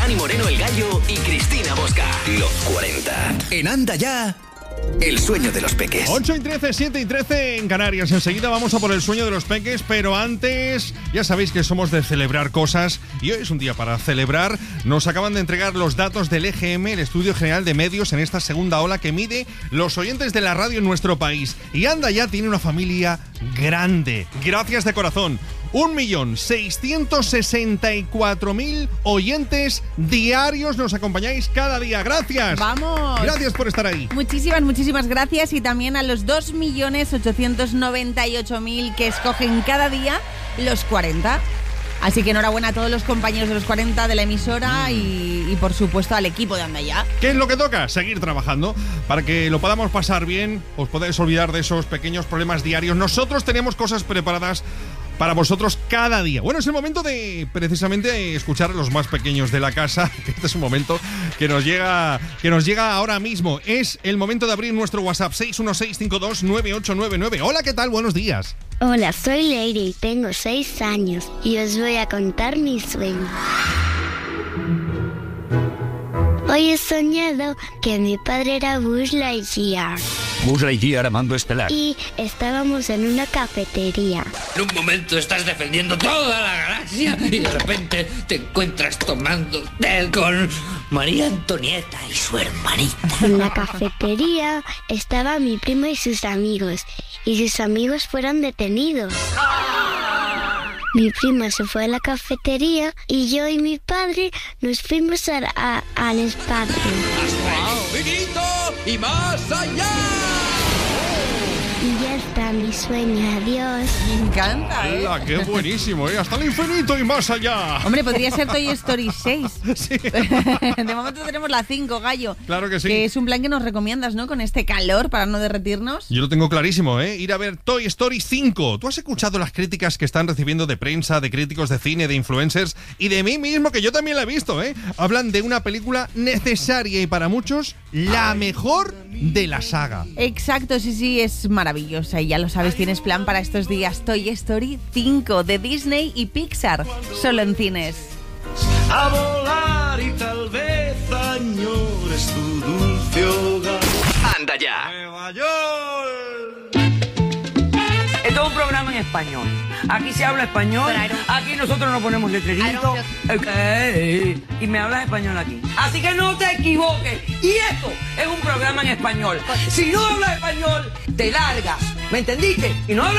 Dani Moreno el Gallo y Cristina Bosca. Los 40. En Anda Ya, el sueño de los peques. 8:13, 7:13 en Canarias. Enseguida vamos a por el sueño de los peques, pero antes, ya sabéis que somos de celebrar cosas y hoy es un día para celebrar. Nos acaban de entregar los datos del EGM, el Estudio General de Medios, en esta segunda ola que mide los oyentes de la radio en nuestro país. Y Anda Ya tiene una familia grande. Gracias de corazón. 1.664.000 oyentes diarios nos acompañáis cada día. ¡Gracias! ¡Vamos! Gracias por estar ahí. Muchísimas gracias. Y también a los 2.898.000 que escogen cada día los 40. Así que enhorabuena a todos los compañeros de los 40 de la emisora y por supuesto al equipo de Anda Ya. ¿Qué es lo que toca? Seguir trabajando para que lo podamos pasar bien. Os podáis olvidar de esos pequeños problemas diarios. Nosotros tenemos cosas preparadas para vosotros cada día. Bueno, es el momento de precisamente escuchar a los más pequeños de la casa. Este es un momento que nos llega ahora mismo. Es el momento de abrir nuestro WhatsApp 616529899. Hola, ¿qué tal? Buenos días. Hola, soy Leire y tengo 6 años y os voy a contar mi sueño. Hoy he soñado que mi padre era Buzz Lightyear. Buzz Lightyear, amando estelar. Y estábamos en una cafetería. En un momento estás defendiendo toda la galaxia y de repente te encuentras tomando té con María Antonieta y su hermanita. En la cafetería estaba mi primo y sus amigos. Y sus amigos fueron detenidos. Mi prima se fue a la cafetería y yo y mi padre nos fuimos al espacio. ¡Hasta el infinito y más allá! Y ya está mi sueño, adiós. Me encanta, ¿eh? ¡Hala, qué buenísimo! Hasta el infinito y más allá. Hombre, podría ser Toy Story 6. Sí. De momento tenemos la 5, Gallo. Claro que sí. Que es un plan que nos recomiendas, ¿no? Con este calor para no derretirnos. Yo lo tengo clarísimo, ¿eh? Ir a ver Toy Story 5. ¿Tú has escuchado las críticas que están recibiendo de prensa, de críticos de cine, de influencers y de mí mismo, que yo también la he visto, ¿eh? Hablan de una película necesaria y para muchos la mejor de la saga. Exacto, sí, es maravillosa. Y ya lo sabes, tienes plan para estos días. Toy Story 5 de Disney y Pixar, solo en cines. A volar y tal vez añores tu dulce hogar. Anda Ya. Nueva York. Esto es un programa en español. Aquí se habla español. Aquí nosotros nos ponemos letreritos. Y me hablas español aquí. Así que no te equivoques. Y esto es un programa en español. Si no hablas español, te largas. ¿Me entendiste? Y no hablas